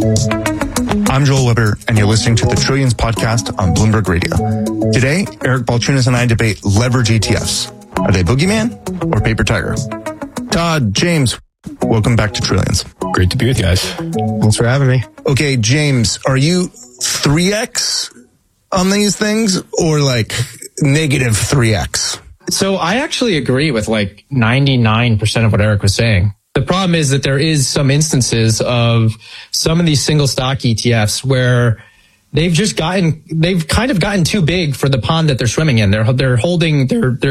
I'm Joel Weber, and you're listening to the Trillions podcast on Bloomberg Radio. Today, Eric Balchunas and I debate leverage ETFs. Are they boogeyman or paper tiger? Todd, James, welcome back to Trillions. Great to be with you guys. Thanks for having me. Okay, James, are you 3X on these things or like negative 3X? So I actually agree with like 99% of what Eric was saying. The problem is that there is some instances of some of these single stock ETFs where they've kind of gotten too big for the pond that they're swimming in. They're offering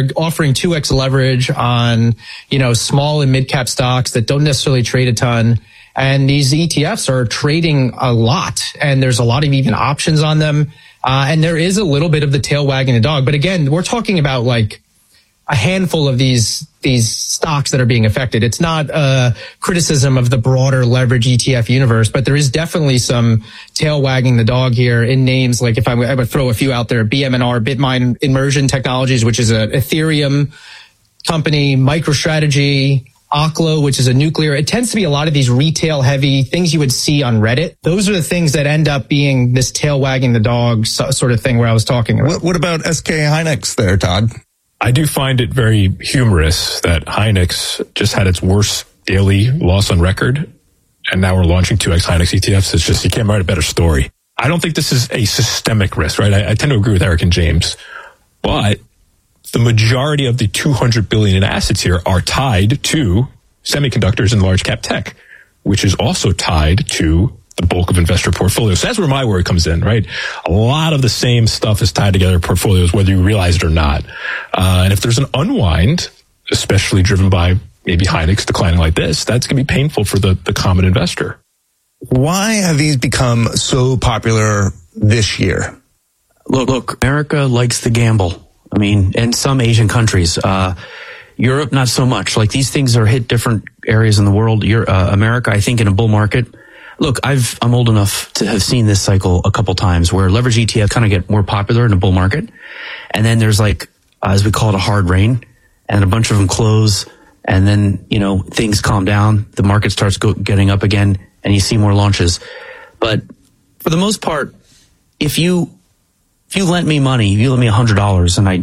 2x leverage on, small and mid cap stocks that don't necessarily trade a ton. And these ETFs are trading a lot, and there's a lot of even options on them. And there is a little bit of the tail wagging the dog. But again, we're talking about like a handful of these stocks that are being affected. It's not a criticism of the broader leverage ETF universe, but there is definitely some tail wagging the dog here in names like, if I would throw a few out there, BMNR, Bitmine Immersion Technologies, which is an Ethereum company, MicroStrategy, Oklo, which is a nuclear. It tends to be a lot of these retail heavy things you would see on Reddit. Those are the things that end up being this tail wagging the dog sort of thing where I was talking about. What about SK Hynix there, Todd? I do find it very humorous that Hynix just had its worst daily loss on record, and now we're launching 2x Hynix ETFs. It's just, you can't write a better story. I don't think this is a systemic risk, right? I tend to agree with Eric and James, but the majority of the $200 billion in assets here are tied to semiconductors and large cap tech, which is also tied to the bulk of investor portfolios. So that's where my worry comes in, right? A lot of the same stuff is tied together in portfolios, whether you realize it or not. And if there's an unwind, especially driven by maybe Hynix declining like this, that's going to be painful for the common investor. Why have these become so popular this year? Look, America likes to gamble. I mean, and some Asian countries, Europe, not so much. Like, these things are hit different areas in the world. America, I think, in a bull market. Look, I'm old enough to have seen this cycle a couple times where leverage ETF kind of get more popular in a bull market. And then there's like, as we call it, a hard rain, and a bunch of them close. And then, things calm down. The market starts getting up again, and you see more launches. But for the most part, if you lent me money, if you lent me $100 and I